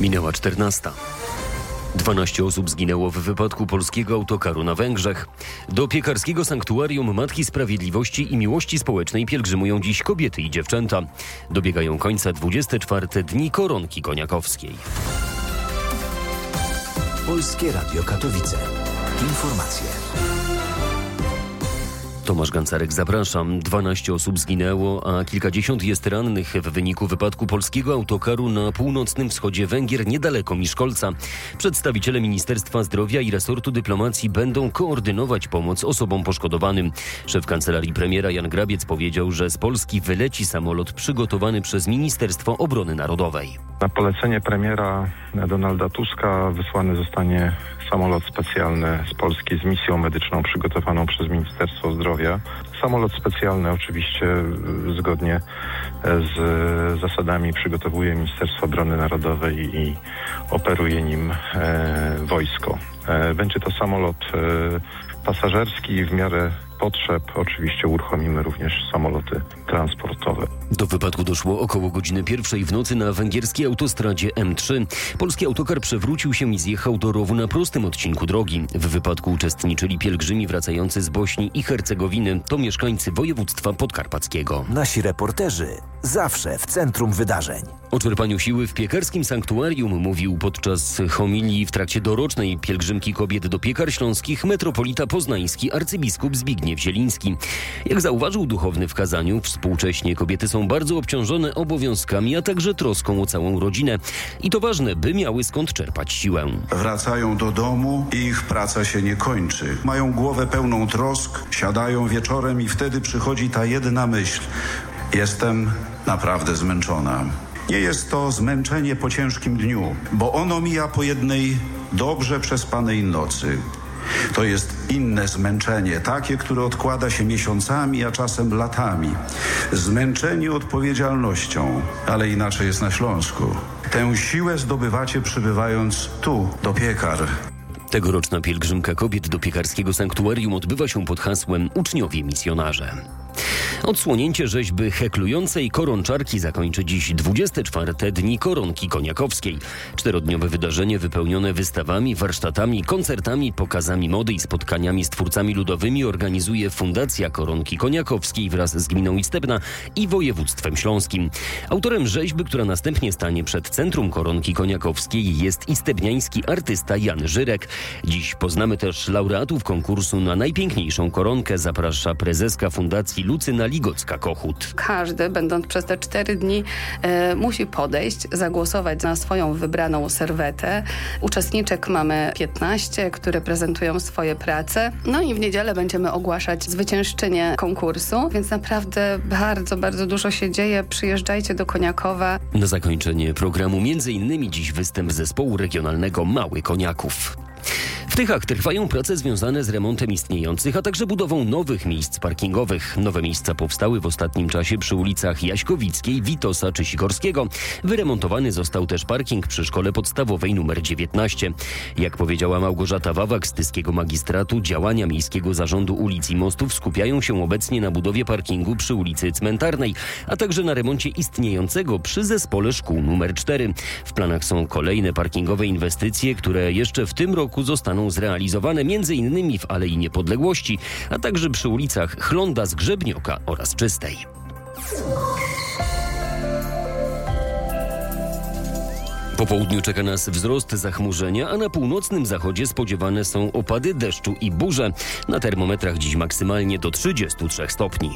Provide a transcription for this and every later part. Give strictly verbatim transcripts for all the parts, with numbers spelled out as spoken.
Minęła czternasta. dwanaście osób zginęło w wypadku polskiego autokaru na Węgrzech. Do piekarskiego sanktuarium Matki Sprawiedliwości i Miłości Społecznej pielgrzymują dziś kobiety i dziewczęta. Dobiegają końca dwudzieste czwarte dni koronki koniakowskiej. Polskie Radio Katowice. Informacje. Tomasz Gancarek, zapraszam. dwanaście osób zginęło, a kilkadziesiąt jest rannych w wyniku wypadku polskiego autokaru na północnym wschodzie Węgier, niedaleko Miszkolca. Przedstawiciele Ministerstwa Zdrowia i resortu dyplomacji będą koordynować pomoc osobom poszkodowanym. Szef kancelarii premiera Jan Grabiec powiedział, że z Polski wyleci samolot przygotowany przez Ministerstwo Obrony Narodowej. Na polecenie premiera Donalda Tuska wysłany zostanie samolot specjalny z Polski z misją medyczną przygotowaną przez Ministerstwo Zdrowia. Samolot specjalny oczywiście zgodnie z zasadami przygotowuje Ministerstwo Obrony Narodowej i operuje nim e, wojsko. E, będzie to samolot e, pasażerski w miarę potrzeb. Oczywiście uruchomimy również samoloty transportowe. Do wypadku doszło około godziny pierwszej w nocy na węgierskiej autostradzie M trzy. Polski autokar przewrócił się i zjechał do rowu na prostym odcinku drogi. W wypadku uczestniczyli pielgrzymi wracający z Bośni i Hercegowiny. To mieszkańcy województwa podkarpackiego. Nasi reporterzy zawsze w centrum wydarzeń. O czerpaniu siły w piekarskim sanktuarium mówił podczas homilii w trakcie dorocznej pielgrzymki kobiet do Piekar Śląskich metropolita poznański arcybiskup Zbigniew Zieliński. Jak zauważył duchowny w kazaniu, współcześnie kobiety są bardzo obciążone obowiązkami, a także troską o całą rodzinę. I to ważne, by miały skąd czerpać siłę. Wracają do domu i ich praca się nie kończy. Mają głowę pełną trosk, siadają wieczorem i wtedy przychodzi ta jedna myśl. Jestem naprawdę zmęczona. Nie jest to zmęczenie po ciężkim dniu, bo ono mija po jednej dobrze przespanej nocy. To jest inne zmęczenie, takie, które odkłada się miesiącami, a czasem latami. Zmęczenie odpowiedzialnością, ale inaczej jest na Śląsku. Tę siłę zdobywacie przybywając tu, do Piekar. Tegoroczna pielgrzymka kobiet do piekarskiego sanktuarium odbywa się pod hasłem Uczniowie Misjonarze. Odsłonięcie rzeźby heklującej koronczarki zakończy dziś dwudzieste czwarte dni koronki koniakowskiej. Czterodniowe wydarzenie wypełnione wystawami, warsztatami, koncertami, pokazami mody i spotkaniami z twórcami ludowymi organizuje Fundacja Koronki Koniakowskiej wraz z gminą Istebna i województwem śląskim. Autorem rzeźby, która następnie stanie przed Centrum Koronki Koniakowskiej, jest istebniański artysta Jan Żyrek. Dziś poznamy też laureatów konkursu na najpiękniejszą koronkę. Zaprasza prezeska Fundacji Lucyna Ligocka-Kochut. Każdy, będąc przez te cztery dni, e, musi podejść, zagłosować na swoją wybraną serwetę. Uczestniczek mamy piętnaście, które prezentują swoje prace. No i w niedzielę będziemy ogłaszać zwyciężczynię konkursu, więc naprawdę bardzo, bardzo dużo się dzieje. Przyjeżdżajcie do Koniakowa. Na zakończenie programu między innymi dziś występ zespołu regionalnego Mały Koniaków. W Tychach trwają prace związane z remontem istniejących, a także budową nowych miejsc parkingowych. Nowe miejsca powstały w ostatnim czasie przy ulicach Jaśkowickiej, Witosa czy Sikorskiego. Wyremontowany został też parking przy szkole podstawowej numer dziewiętnaście. Jak powiedziała Małgorzata Wawak z Tyskiego Magistratu, działania Miejskiego Zarządu Ulic i Mostów skupiają się obecnie na budowie parkingu przy ulicy Cmentarnej, a także na remoncie istniejącego przy zespole szkół numer cztery. W planach są kolejne parkingowe inwestycje, które jeszcze w tym roku zostaną zrealizowane między innymi w Alei Niepodległości, a także przy ulicach Chląda, Zgrzebnioka oraz Czystej. Po południu czeka nas wzrost zachmurzenia, a na północnym zachodzie spodziewane są opady deszczu i burze. Na termometrach dziś maksymalnie do trzydziestu trzech stopni.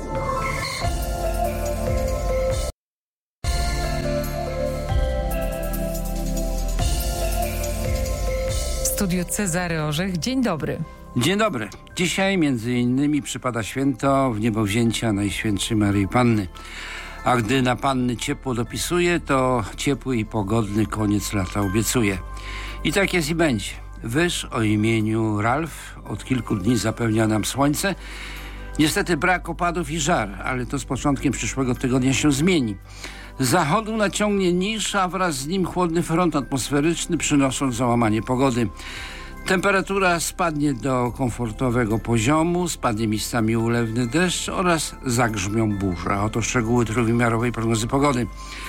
W studiu Cezary Orzech. Dzień dobry. Dzień dobry. Dzisiaj między innymi przypada święto Wniebowzięcia Najświętszej Maryi Panny. A gdy na Panny ciepło dopisuje, to ciepły i pogodny koniec lata obiecuje. I tak jest i będzie. Wyż o imieniu Ralf od kilku dni zapewnia nam słońce. Niestety brak opadów i żar, ale to z początkiem przyszłego tygodnia się zmieni. Z zachodu naciągnie niż, a wraz z nim chłodny front atmosferyczny, przynosząc załamanie pogody. Temperatura spadnie do komfortowego poziomu, spadnie miejscami ulewny deszcz oraz zagrzmią burze. Oto szczegóły trójwymiarowej prognozy pogody.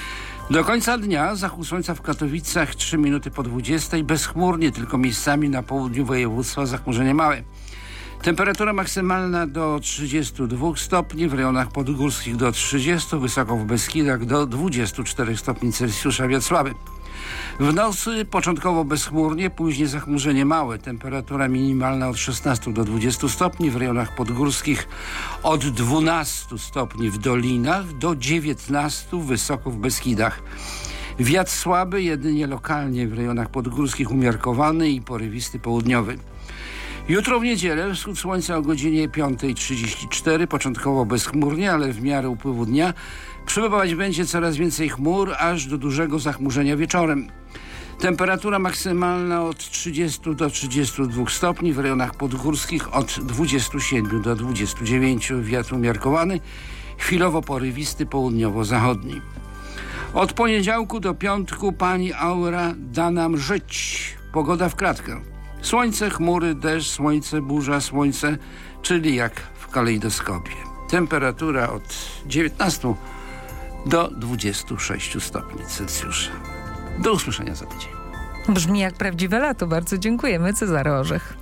Do końca dnia zachód słońca w Katowicach trzy minuty po dwudziestej, bezchmurnie, tylko miejscami na południu województwa zachmurzenie małe. Temperatura maksymalna do trzydziestu dwóch stopni, w rejonach podgórskich do trzydziestu, wysoko w Beskidach do dwudziestu czterech stopni Celsjusza, wiatr słaby. W nocy początkowo bezchmurnie, później zachmurzenie małe. Temperatura minimalna od szesnastu do dwudziestu stopni, w rejonach podgórskich od dwunastu stopni w dolinach do dziewiętnastu wysoko w Beskidach. Wiatr słaby, jedynie lokalnie w rejonach podgórskich umiarkowany i porywisty południowy. Jutro w niedzielę wschód słońca o godzinie piątej trzydzieści cztery, początkowo bezchmurnie, ale w miarę upływu dnia przybywać będzie coraz więcej chmur, aż do dużego zachmurzenia wieczorem. Temperatura maksymalna od trzydziestu do trzydziestu dwóch stopni, w rejonach podgórskich od dwudziestu siedmiu do dwudziestu dziewięciu, wiatr umiarkowany, chwilowo porywisty południowo-zachodni. Od poniedziałku do piątku pani aura da nam żyć. Pogoda w kratkę. Słońce, chmury, deszcz, słońce, burza, słońce, czyli jak w kalejdoskopie. Temperatura od dziewiętnastu do dwudziestu sześciu stopni Celsjusza. Do usłyszenia za tydzień. Brzmi jak prawdziwe lato. Bardzo dziękujemy. Cezary Orzech.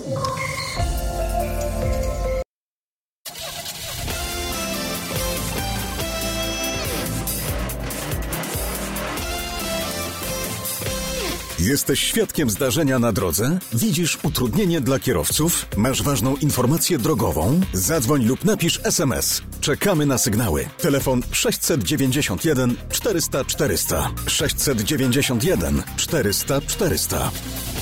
Jesteś świadkiem zdarzenia na drodze? Widzisz utrudnienie dla kierowców? Masz ważną informację drogową? Zadzwoń lub napisz es em es. Czekamy na sygnały. Telefon sześćset dziewięćdziesiąt jeden czterysta czterysta. sześćset dziewięćdziesiąt jeden czterysta czterysta.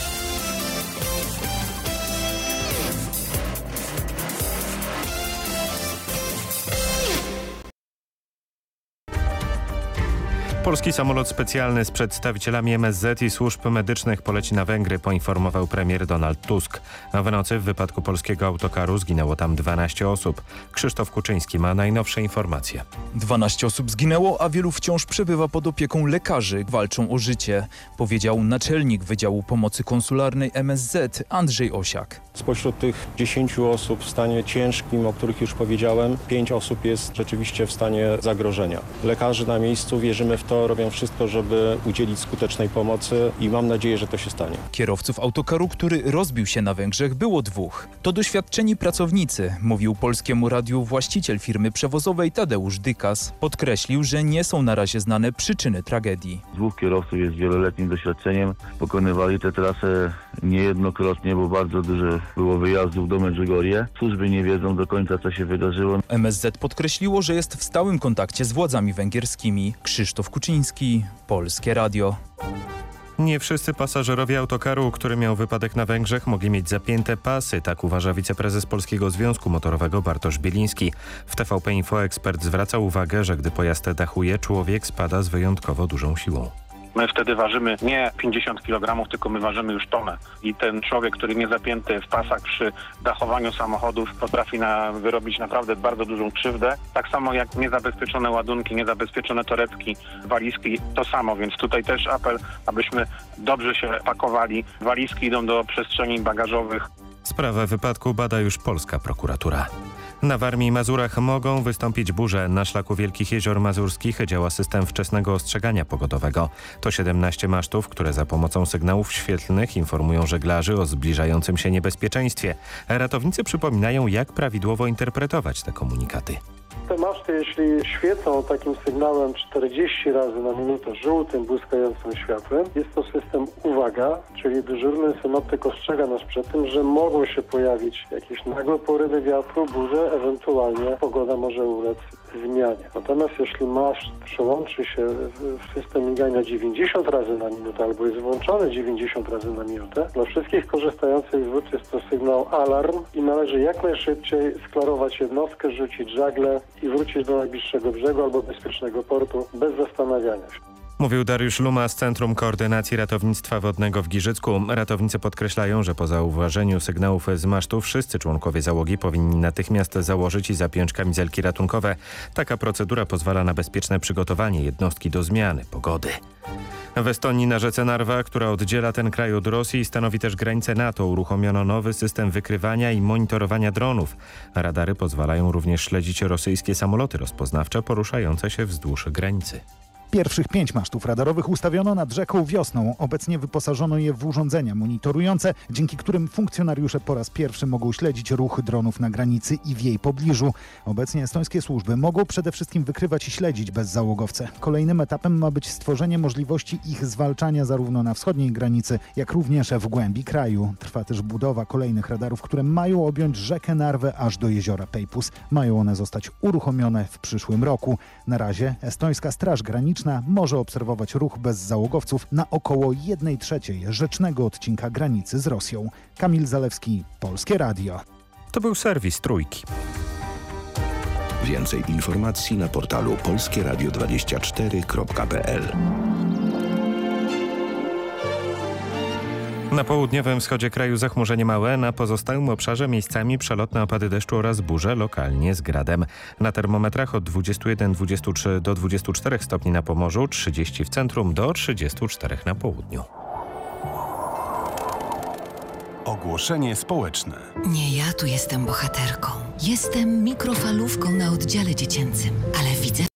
Polski samolot specjalny z przedstawicielami em es zet i służb medycznych poleci na Węgry, poinformował premier Donald Tusk. A w nocy w wypadku polskiego autokaru zginęło tam dwanaście osób. Krzysztof Kuczyński ma najnowsze informacje. dwanaście osób zginęło, a wielu wciąż przebywa pod opieką lekarzy. Walczą o życie, powiedział naczelnik Wydziału Pomocy Konsularnej em es zet Andrzej Osiak. Spośród tych dziesięciu osób w stanie ciężkim, o których już powiedziałem, pięć osób jest rzeczywiście w stanie zagrożenia. Lekarze na miejscu, wierzymy w to, robią wszystko, żeby udzielić skutecznej pomocy i mam nadzieję, że to się stanie. Kierowców autokaru, który rozbił się na Węgrzech, było dwóch. To doświadczeni pracownicy, mówił Polskiemu Radiu właściciel firmy przewozowej Tadeusz Dykas. Podkreślił, że nie są na razie znane przyczyny tragedii. Dwóch kierowców jest wieloletnim doświadczeniem. Pokonywali tę trasę niejednokrotnie, bo bardzo dużo było wyjazdów do Medjugorje. Służby nie wiedzą do końca, co się wydarzyło. em es zet podkreśliło, że jest w stałym kontakcie z władzami węgierskimi. Krzysztof Kuczyński, Polskie Radio. Nie wszyscy pasażerowie autokaru, który miał wypadek na Węgrzech, mogli mieć zapięte pasy. Tak uważa wiceprezes Polskiego Związku Motorowego Bartosz Bieliński. W T V P Info ekspert zwraca uwagę, że gdy pojazd dachuje, człowiek spada z wyjątkowo dużą siłą. My wtedy ważymy nie pięćdziesiąt kilogramów, tylko my ważymy już tonę. I ten człowiek, który nie zapięty w pasach przy dachowaniu samochodów, potrafi na, wyrobić naprawdę bardzo dużą krzywdę. Tak samo jak niezabezpieczone ładunki, niezabezpieczone torebki, walizki, to samo. Więc tutaj też apel, abyśmy dobrze się pakowali. Walizki idą do przestrzeni bagażowych. Sprawę wypadku bada już polska prokuratura. Na Warmii i Mazurach mogą wystąpić burze. Na szlaku Wielkich Jezior Mazurskich działa system wczesnego ostrzegania pogodowego. To siedemnaście masztów, które za pomocą sygnałów świetlnych informują żeglarzy o zbliżającym się niebezpieczeństwie. Ratownicy przypominają, jak prawidłowo interpretować te komunikaty. Te maszty, jeśli świecą takim sygnałem czterdzieści razy na minutę żółtym, błyskającym światłem, jest to system uwaga, czyli dyżurny synoptyk ostrzega nas przed tym, że mogą się pojawić jakieś nagłe porywy wiatru, burze, ewentualnie pogoda może ulec zmianie. Natomiast jeśli maszt przełączy się w system migania dziewięćdziesiąt razy na minutę albo jest włączony dziewięćdziesiąt razy na minutę, dla wszystkich korzystających z wód jest to sygnał alarm i należy jak najszybciej sklarować jednostkę, rzucić żagle i wrócić do najbliższego brzegu albo bezpiecznego portu bez zastanawiania się. Mówił Dariusz Luma z Centrum Koordynacji Ratownictwa Wodnego w Giżycku. Ratownicy podkreślają, że po zauważeniu sygnałów z masztu wszyscy członkowie załogi powinni natychmiast założyć i zapiąć kamizelki ratunkowe. Taka procedura pozwala na bezpieczne przygotowanie jednostki do zmiany pogody. W Estonii na rzece Narwa, która oddziela ten kraj od Rosji, stanowi też granicę NATO, uruchomiono nowy system wykrywania i monitorowania dronów. Radary pozwalają również śledzić rosyjskie samoloty rozpoznawcze poruszające się wzdłuż granicy. Pierwszych pięć masztów radarowych ustawiono nad rzeką wiosną. Obecnie wyposażono je w urządzenia monitorujące, dzięki którym funkcjonariusze po raz pierwszy mogą śledzić ruch dronów na granicy i w jej pobliżu. Obecnie estońskie służby mogą przede wszystkim wykrywać i śledzić bezzałogowce. Kolejnym etapem ma być stworzenie możliwości ich zwalczania zarówno na wschodniej granicy, jak również w głębi kraju. Trwa też budowa kolejnych radarów, które mają objąć rzekę Narwę aż do jeziora Peipus. Mają one zostać uruchomione w przyszłym roku. Na razie estońska Straż Graniczna może obserwować ruch bezzałogowców na około jednej trzeciej rzecznego odcinka granicy z Rosją. Kamil Zalewski, Polskie Radio. To był serwis Trójki. Więcej informacji na portalu polskie radio dwadzieścia cztery kropka p l. Na południowym wschodzie kraju zachmurzenie małe, na pozostałym obszarze miejscami przelotne opady deszczu oraz burze, lokalnie z gradem. Na termometrach od dwudziestu jeden dwudziestu trzech do dwudziestu czterech stopni na Pomorzu, trzydziestu w centrum do trzydziestu czterech na południu. Ogłoszenie społeczne. Nie ja tu jestem bohaterką. Jestem mikrofalówką na oddziale dziecięcym, ale widzę